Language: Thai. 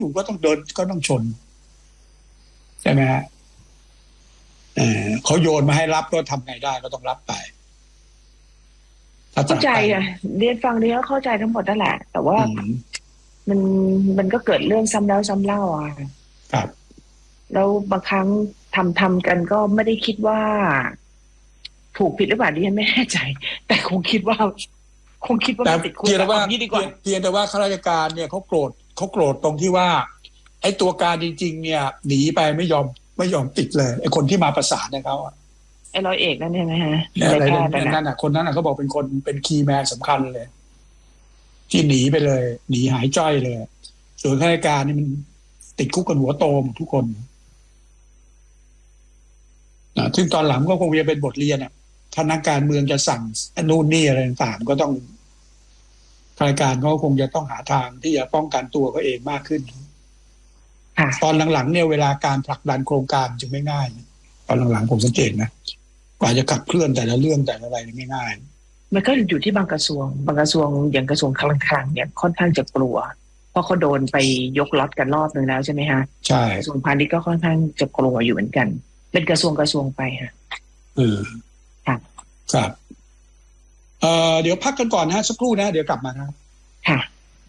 อยู่ก็ต้องเดินก็ต้องชนใช่ไหมฮะเขาโยนมาให้รับก็ทำไงได้ก็ต้องรับไปเข้าใจอะเรียนฟังเรียนเข้าใจทั้งหมดนั่นแหละแต่ว่ามันก็เกิดเรื่องซ้ำแล้วซ้ำเล่าอ่ะครับแล้วบางครั้งทำกันก็ไม่ได้คิดว่าถูกผิดหรือเปล่าดิฉันไม่แน่ใจแต่คงคิดว่าติดคุกนี่ดีกว่าเพียงแต่ว่าข้าราชการเนี่ยเขาโกรธตรงที่ว่าไอ้ตัวการจริงๆเนี่ยหนีไปไม่ยอมติดเลยไอ้คนที่มาประสานเนี่ยเขาไอ้ร้อยเอกนั่นใช่ไหมฮะอะไรนั่นน่ะคนนั้นน่ะเขาบอกเป็นคีย์แมนสำคัญเลยที่หนีไปเลยหนีหายจ้อยเลยส่วนข้าราชการนี่มันติดคุกกันหัวโตหมดทุกคนซึ่งตอนหลังก็คงจะเป็นบทเรียนถ้านักการเมืองจะสั่งนู่นนี่อะไรต่างๆก็ต้องข้าราชการเขาคงจะต้องหาทางที่จะป้องกันตัวเขาเองมากขึ้นตอนหลังๆเนี่ยเวลาการผลักดันโครงการจึงไม่ง่ายตอนหลังๆผมสังเกตนะกว่าจะขับเคลื่อนแต่ละเรื่องแต่ละอะไรไม่ง่ายมันก็อยู่ที่บางกระทรวงอย่างกระทรวงคลังเนี่ยค่อนข้างจะกลัวเพราะเขาโดนไปยกล็อตกันรอบนึงแล้วใช่ไหมฮะใช่กระทรวงพาณิชย์ก็ค่อนข้างจะกลัวอยู่เหมือนกันเป็นกระทรวงไปฮะครับเดี๋ยวพักกันก่อนนะสักครู่นะเดี๋ยวกลับมาครับค่ะ